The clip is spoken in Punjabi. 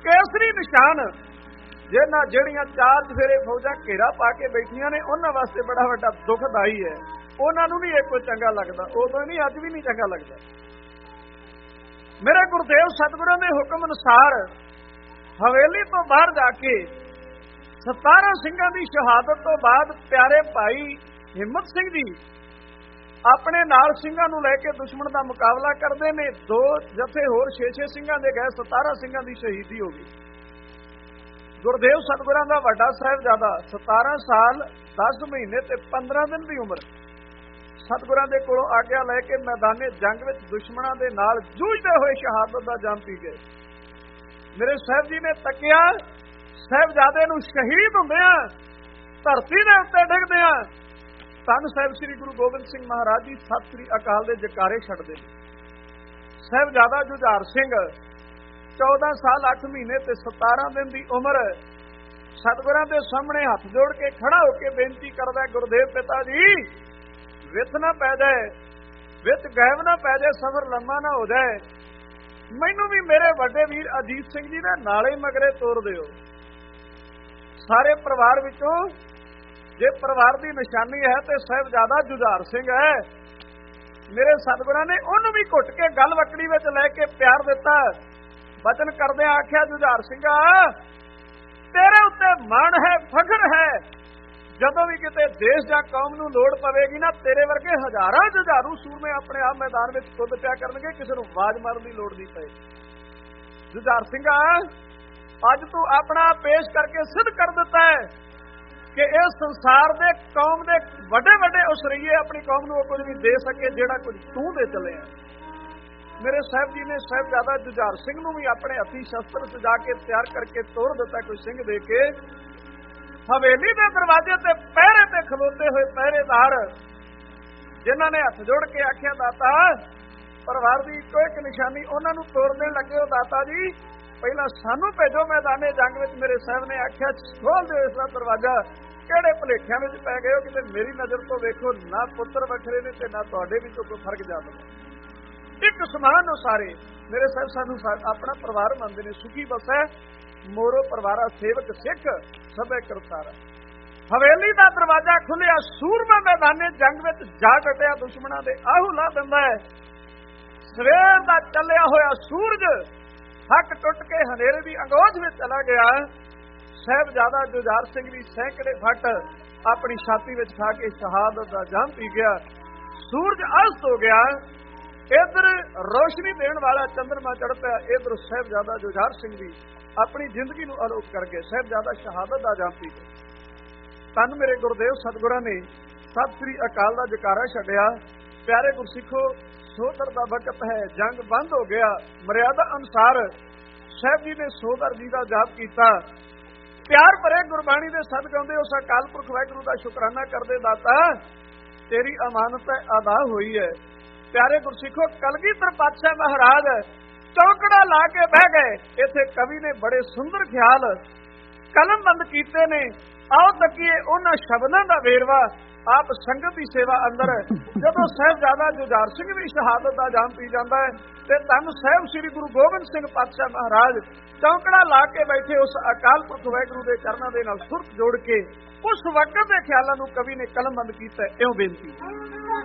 ਕੇਸਰੀ ਨਿਸ਼ਾਨ ਜਿਹਨਾਂ ਜਿਹੜੀਆਂ ਚਾਰ ਚਫੇਰੇ ਫੌਜਾਂ ਘੇਰਾ ਪਾ ਕੇ ਬੈਠੀਆਂ ਨੇ, ਉਹਨਾਂ ਵਾਸਤੇ ਬੜਾ ਵੱਡਾ ਦੁਖਦਾਈ ਹੈ। ਉਹਨਾਂ ਨੂੰ ਨਹੀਂ ਇਹ ਕੋਈ ਚੰਗਾ ਲੱਗਦਾ, ਉਦੋਂ ਨਹੀਂ, ਅੱਜ ਵੀ ਨਹੀਂ ਚੰਗਾ ਲੱਗਦਾ। ਮੇਰੇ ਗੁਰਦੇਵ ਸਤਿਗੁਰਾਂ ਦੇ ਹੁਕਮ ਅਨੁਸਾਰ ਹਵੇਲੀ ਤੋਂ ਬਾਹਰ ਜਾ ਕੇ 17 ਸਿੰਘਾਂ ਦੀ ਸ਼ਹਾਦਤ ਤੋਂ ਬਾਅਦ ਪਿਆਰੇ ਭਾਈ ਹਿੰਮਤ ਸਿੰਘ ਜੀ ਆਪਣੇ ਨਾਲ ਸਿੰਘਾਂ ਨੂੰ ਲੈ ਕੇ ਦੁਸ਼ਮਣ ਦਾ ਮੁਕਾਬਲਾ ਕਰਦੇ ਨੇ। 2 ਜਥੇ ਹੋਰ 6 ਸਿੰਘਾਂ ਦੇ ਗਏ, 17 ਸਿੰਘਾਂ ਦੀ ਸ਼ਹੀਦੀ ਹੋ ਗਈ। ਗੁਰਦੇਵ ਸਤਿਗੁਰਾਂ ਦਾ ਵੱਡਾ ਸਾਹਿਬਜ਼ਾਦਾ 17 ਸਾਲ 10 ਮਹੀਨੇ ਤੇ 15 ਦਿਨ ਦੀ ਉਮਰ ਸਤਿਗੁਰਾਂ ਦੇ ਕੋਲੋਂ ਆਗਿਆ ਲੈ ਕੇ ਮੈਦਾਨੇ ਜੰਗ ਵਿੱਚ ਦੁਸ਼ਮਣਾਂ ਦੇ ਨਾਲ ਜੂਝਦੇ ਹੋਏ ਸ਼ਹਾਦਤ ਦਾ ਜੰਮ ਪੀ ਗਏ। ਮੇਰੇ ਸਾਹਿਬ ਜੀ ਨੇ ਤੱਕਿਆ, ਸਾਹਿਬਜ਼ਾਦੇ ਨੂੰ ਸ਼ਹੀਦ ਹੁੰਦਿਆਂ ਧਰਤੀ ਦੇ ਉੱਤੇ ਡਿੱਗਦਿਆਂ ਧੰਨ ਸਾਹਿਬ ਸ੍ਰੀ ਗੁਰੂ ਗੋਬਿੰਦ ਸਿੰਘ ਮਹਾਰਾਜ ਜੀ ਸਤਿ ਸ੍ਰੀ ਅਕਾਲ ਦੇ ਜਕਾਰੇ ਛੱਡਦੇ ਨੇ। ਸਾਹਿਬਜ਼ਾਦਾ ਜੁਝਾਰ ਸਿੰਘ 14 ਸਾਲ 8 ਮਹੀਨੇ ਤੇ 17 ਦਿਨ ਦੀ ਉਮਰ ਸਤਿਗੁਰਾਂ ਦੇ ਸਾਹਮਣੇ ਹੱਥ ਜੋੜ ਕੇ ਖੜਾ ਹੋ ਕੇ ਬੇਨਤੀ ਕਰਦਾ, ਗੁਰਦੇਵ ਪਿਤਾ ਜੀ ਵਿੱਥ ਨਾ ਪੈ ਜਾਏ, ਵਿੱਥ ਗਾਇਬ ਨਾ ਪੈ ਜਾਏ, ਸਫ਼ਰ ਲੰਮਾ ਨਾ ਹੋ ਜਾਏ, ਮੈਨੂੰ ਵੀ ਮੇਰੇ ਵੱਡੇ ਵੀਰ ਅਜੀਤ ਸਿੰਘ ਜੀ ਦੇ ਨਾਲੇ ਮਗਰੇ ਤੋਰ ਦਿਓ। ਸਾਰੇ ਪਰਿਵਾਰ ਵਿੱਚੋਂ ਜੇ ਪਰਿਵਾਰ ਦੀ ਨਿਸ਼ਾਨੀ ਹੈ ਤੇ ਸਾਹਿਬਜ਼ਾਦਾ ਜੁਝਾਰ ਸਿੰਘ ਹੈ। ਮੇਰੇ ਸਤਿਗੁਰਾਂ ਨੇ ਉਹਨੂੰ ਵੀ ਘੁੱਟ ਕੇ ਗਲ ਵਕੜੀ ਵਿੱਚ ਲੈ ਕੇ ਪਿਆਰ ਦਿੱਤਾ। ਬਚਨ ਕਰਦਿਆਂ ਆਖਿਆ, ਜੁਝਾਰ ਸਿੰਘਾ ਤੇਰੇ ਉੱਤੇ ਮਾਣ ਹੈ, ਫਖਰ ਹੈ, ਜਦੋਂ ਵੀ ਕਿਤੇ ਦੇਸ਼ ਜਾਂ ਕੌਮ ਨੂੰ ਲੋੜ ਪਵੇਗੀ ਨਾ, ਤੇਰੇ ਵਰਗੇ ਹਜ਼ਾਰਾਂ ਜੁਝਾਰੂ ਸੂਰਮੇ ਆਪਣੇ ਆਪ ਮੈਦਾਨ ਵਿੱਚ ਕੁੱਦ ਪਿਆ ਕਰਨਗੇ, ਕਿਸੇ ਨੂੰ ਆਵਾਜ਼ ਮਾਰਨ ਦੀ ਲੋੜ ਨਹੀਂ ਪਏਗੀ। ਜੁਝਾਰ ਸਿੰਘਾ ਅੱਜ ਤੂੰ ਆਪਣਾ ਪੇਸ਼ ਕਰਕੇ ਸਿੱਧ ਕਰ ਦਿੱਤਾ ਹੈ ਕਿ ਇਸ ਸੰਸਾਰ ਦੇ ਕੌਮ ਦੇ ਵੱਡੇ ਵੱਡੇ ਉਸਰਈਏ ਆਪਣੀ ਕੌਮ ਨੂੰ ਉਹ ਕੁਝ ਵੀ ਦੇ ਸਕੇ ਜਿਹੜਾ ਕੁਝ ਤੂੰ ਦੇ ਚਲੇ ਆ। ਮੇਰੇ ਸਾਹਿਬ ਜੀ ਨੇ ਸਾਹਿਬਜ਼ਾਦਾ ਜੁਝਾਰ ਸਿੰਘ ਨੂੰ ਵੀ ਆਪਣੇ ਹੱਥੀਂ ਸ਼ਸਤਰ ਸਜਾ ਕੇ ਤਿਆਰ ਕਰਕੇ ਤੋਰ ਦਿੱਤਾ, ਕੋਈ ਸਿੰਘ ਦੇ ਕੇ। ਹਵੇਲੀ ਦੇ ਦਰਵਾਜ਼ੇ ਤੇ ਪਹਿਰੇ ਤੇ ਖਲੋਤੇ ਹੋਏ ਪਹਿਰੇਦਾਰ ਜਿਨ੍ਹਾਂ ਨੇ ਹੱਥ ਜੋੜ ਕੇ ਆਖਿਆ, ਦਾਤਾ ਪਰਿਵਾਰ ਦੀ ਇੱਕੋ ਇੱਕ ਨਿਸ਼ਾਨੀ, ਉਹਨਾਂ ਨੂੰ ਤੋੜ ਦੇਣ ਲੱਗੇ ਹੋ। ਦਾਤਾ ਜੀ ਪਹਿਲਾਂ ਸਾਨੂੰ ਭੇਜੋ ਮੈਦਾਨੇ ਜੰਗ ਵਿੱਚ। ਮੇਰੇ ਸਾਹਿਬ ਨੇ ਆਖਿਆ, ਖੋਲ ਦਿਓ ਇਸ ਦਾ ਦਰਵਾਜ਼ਾ, ਕਿਹੜੇ ਭੁਲੇਖਿਆਂ ਵਿੱਚ ਪੈ ਗਏ ਹੋ, ਕਿਤੇ ਮੇਰੀ ਨਜ਼ਰ ਤੋਂ ਵੇਖੋ, ਨਾ ਪੁੱਤਰ ਵੱਖਰੇ ਨੇ ਤੇ ਨਾ ਤੁਹਾਡੇ ਵਿੱਚੋਂ ਕੋਈ ਫਰਕ ਜਾਪਦਾ, ਇੱਕ ਸਮਾਨ ਹੋ ਸਾਰੇ। ਮੇਰੇ ਸਾਹਿਬ ਸਾਨੂੰ ਆਪਣਾ ਪਰਿਵਾਰ ਮੰਨਦੇ ਨੇ, ਸੁਖੀ ਬਸੈ ਮੋਰੋ ਪਰਿਵਾਰਾ ਸੇਵਕ ਸਿੱਖ ਸਭੇ ਕਰਤਾਰਾ। ਹਵੇਲੀ ਦਾ ਦਰਵਾਜ਼ਾ ਖੁੱਲਿਆ, ਸੂਰਮਾ ਮੈਦਾਨੇ ਜੰਗ ਵਿੱਚ ਜਾ ਡਟਿਆ, ਦੁਸ਼ਮਣਾਂ ਦੇ ਆਹੂ ਲਾ ਦਿੰਦਾ ਹੈ। ਸਵੇਰ ਦਾ ਚੱਲਿਆ ਹੋਇਆ ਸੂਰਜ ਹੱਕ ਟੁੱਟ ਕੇ ਹਨੇਰੇ ਦੀ ਅੰਗੋਝ ਵਿੱਚ ਚਲਾ ਗਿਆ। ਸਾਹਿਬਜ਼ਾਦਾ ਜੁਝਾਰ ਸਿੰਘ ਦੀ ਸੈਂਕੜੇ ਫੱਟ ਆਪਣੀ ਛਾਤੀ ਵਿੱਚ ਖਾ ਕੇ ਸ਼ਹਾਦਤ ਦਾ ਜੰਮ ਪੀ ਗਿਆ। ਸੂਰਜ ਅਸਤ ਹੋ ਗਿਆ, ਇਧਰ ਰੋਸ਼ਨੀ ਦੇਣ ਵਾਲਾ ਚੰਦਰਮਾ ਚੜ੍ਹ ਪਿਆ, ਇਧਰ ਸਾਹਿਬਜ਼ਾਦਾ ਜੁਝਾਰ ਸਿੰਘ ਵੀ ਆਪਣੀ ਜ਼ਿੰਦਗੀ ਨੂੰ ਅਲੋਪ ਕਰਕੇ ਸਾਹਿਬਜ਼ਾਦਾ ਸ਼ਹਾਦਤ ਦਾ ਜੰਮ ਪੀ ਗਏ। ਧੰਨ ਮੇਰੇ ਗੁਰਦੇਵ ਸਤਿਗੁਰਾਂ ਨੇ ਸਤਿ ਸ੍ਰੀ ਅਕਾਲ ਦਾ ਜਕਾਰਾ ਛੱਡਿਆ। ਪਿਆਰੇ ਗੁਰਸਿੱਖੋ, ਸੋਧਰ ਦਾ ਵਕਤ ਹੈ, ਜੰਗ ਬੰਦ ਹੋ ਗਿਆ। ਮਰਿਆਦਾ ਅਨੁਸਾਰ ਸਾਹਿਬ ਜੀ ਨੇ ਸੋਧਰ ਜੀ ਦਾ ਜਾਪ ਕੀਤਾ। ਪਿਆਰ ਭਰੇ ਗੁਰਬਾਣੀ ਦੇ ਸਦਗਾਉਂਦੇ ਉਸ ਅਕਾਲ ਪੁਰਖ ਵਾਹਿਗੁਰੂ ਦਾ ਸ਼ੁਕਰਾਨਾ ਕਰਦੇ, ਦਾਤਾ ਤੇਰੀ ਅਮਾਨਤ ਅਦਾ ਹੋਈ ਹੈ। ਪਿਆਰੇ ਗੁਰਸਿੱਖੋ, ਕਲਗੀਧਰ ਪਾਤਸ਼ਾਹ ਮਹਾਰਾਜ ਚੌਕੜਾ ਲਾ ਕੇ ਬਹਿ ਗਏ। ਇੱਥੇ ਕਵੀ ਨੇ ਬੜੇ ਸੁੰਦਰ ਖਿਆਲ ਕਲਮਬੰਦ ਕੀਤੇ ਨੇ। ਆਓ ਤੱਕੀਏ ਉਹਨਾਂ ਸ਼ਬਦਾਂ ਦਾ ਵੇਰਵਾ ਆਪ ਸੰਗਤ ਦੀ ਸੇਵਾ ਅੰਦਰ। ਜਦੋਂ ਸਾਹਿਬਜ਼ਾਦਾ ਜੁਝਾਰ ਸਿੰਘ ਦੀ ਸ਼ਹਾਦਤ ਦਾ ਜੰਮ ਪੀ ਜਾਂਦਾ ਹੈ ਤੇ ਧੰਨ ਸਾਹਿਬ ਸ੍ਰੀ ਗੁਰੂ ਗੋਬਿੰਦ ਸਿੰਘ ਪਾਤਸ਼ਾਹ ਮਹਾਰਾਜ ਚੌਕੜਾ ਲਾ ਕੇ ਬੈਠੇ ਉਸ ਅਕਾਲ ਪੁਰਖ ਵਾਹਿਗੁਰੂ ਦੇ ਚਰਨਾਂ ਦੇ ਨਾਲ ਸੁਰਤ ਜੋੜ ਕੇ ਉਸ ਵਕਤ ਦੇ ਖਿਆਲਾਂ ਨੂੰ ਕਵੀ ਨੇ ਕਲਮਬੰਦ ਕੀਤਾ। ਇਉਂ ਬੇਨਤੀ